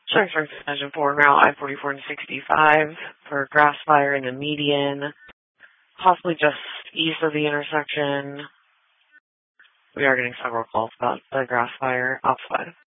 Showing service engine 4 route I-44 and 65 for grass fire in the median, possibly just east of the intersection. We are getting several calls about the grass fire outside.